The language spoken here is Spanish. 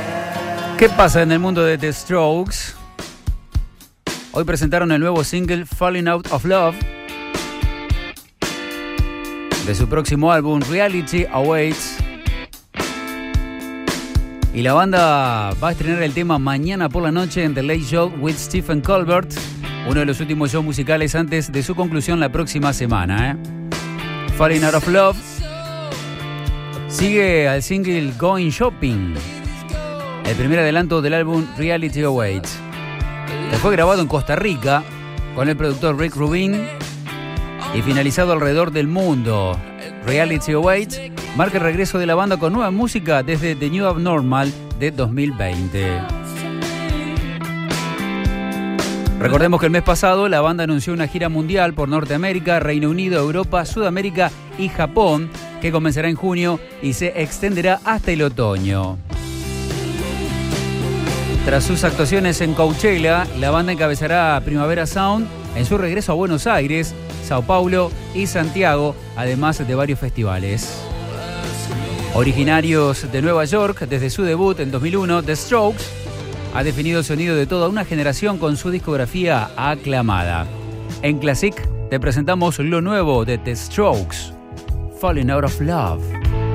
¿Qué pasa en el mundo de The Strokes? Hoy presentaron el nuevo single Falling Out of Love de su próximo álbum Reality Awaits. Y la banda va a estrenar el tema mañana por la noche en The Late Show with Stephen Colbert, uno de los últimos shows musicales antes de su conclusión la próxima semana. Falling Out of Love sigue al single Going Shopping, el primer adelanto del álbum Reality Awaits, que fue grabado en Costa Rica con el productor Rick Rubin y finalizado alrededor del mundo. Reality Awaits marca el regreso de la banda con nueva música desde The New Abnormal de 2020. Recordemos que el mes pasado la banda anunció una gira mundial por Norteamérica, Reino Unido, Europa, Sudamérica y Japón, que comenzará en junio y se extenderá hasta el otoño. Tras sus actuaciones en Coachella, la banda encabezará Primavera Sound en su regreso a Buenos Aires, Sao Paulo y Santiago, además de varios festivales. Originarios de Nueva York, desde su debut en 2001, The Strokes ha definido el sonido de toda una generación con su discografía aclamada. En Classic te presentamos lo nuevo de The Strokes, Falling Out of Love.